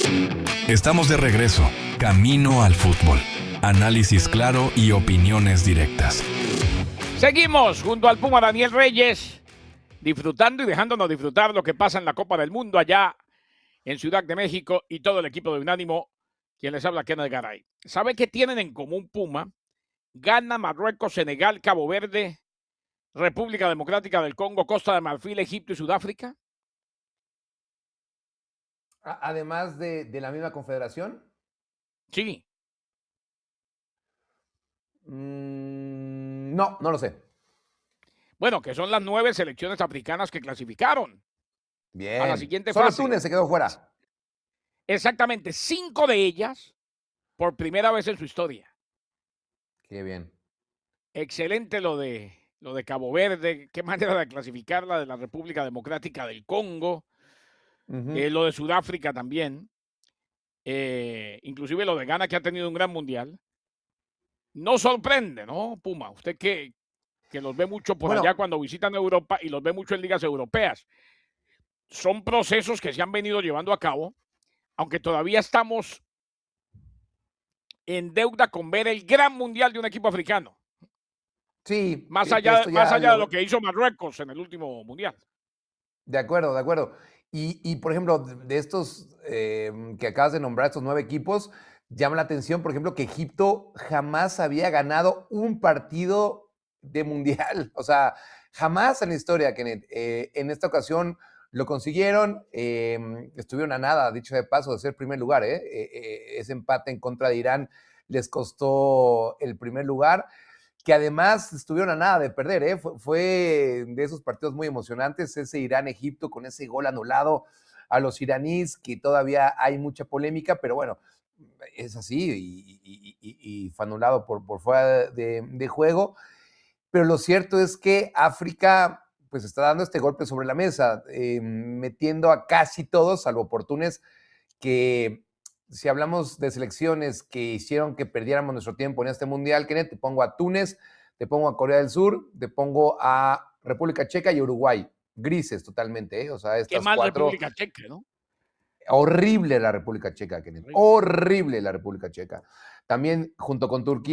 Estamos de regreso, camino al fútbol. Análisis claro y opiniones directas. Seguimos junto al Puma Daniel Reyes, disfrutando y dejándonos disfrutar lo que pasa en la Copa del Mundo allá en Ciudad de México y todo el equipo de Unánimo, quien les habla, Kenneth Garay. ¿Sabe qué tienen en común Puma? Ghana, Marruecos, Senegal, Cabo Verde, República Democrática del Congo, Costa de Marfil, Egipto y Sudáfrica. Además de la misma confederación. Sí. No lo sé. Bueno, que son las 9 selecciones africanas que clasificaron. Bien. A la siguiente Solo fase. Túnez se quedó fuera. Exactamente, 5 de ellas por primera vez en su historia. Qué bien. Excelente lo de Cabo Verde. Qué manera de clasificarla de la República Democrática del Congo. Lo de Sudáfrica también. Inclusive lo de Ghana, que ha tenido un gran mundial. No sorprende, ¿no, Puma? Usted que los ve mucho por allá cuando visitan Europa y los ve mucho en ligas europeas. Son procesos que se han venido llevando a cabo, aunque todavía estamos en deuda con ver el gran mundial de un equipo africano. Sí. Más allá de lo que hizo Marruecos en el último mundial. De acuerdo. Y por ejemplo, de estos que acabas de nombrar, estos 9 equipos, llama la atención, por ejemplo, que Egipto jamás había ganado un partido de mundial. O sea, jamás en la historia, Kenneth. En esta ocasión lo consiguieron, estuvieron a nada, dicho de paso, de ser primer lugar. Ese empate en contra de Irán les costó el primer lugar, que además estuvieron a nada de perder. Fue de esos partidos muy emocionantes, ese Irán-Egipto con ese gol anulado a los iraníes, que todavía hay mucha polémica, pero bueno, es así y fue anulado por fuera de juego. Pero lo cierto es que África pues está dando este golpe sobre la mesa, metiendo a casi todos, salvo por Túnez, que si hablamos de selecciones que hicieron que perdiéramos nuestro tiempo en este mundial, Kenneth, te pongo a Túnez, te pongo a Corea del Sur, te pongo a República Checa y Uruguay. Grises totalmente, O sea, estas qué mal 4... República Checa, ¿no? Horrible la República Checa, Kenneth. Horrible la República Checa. También junto con Turquía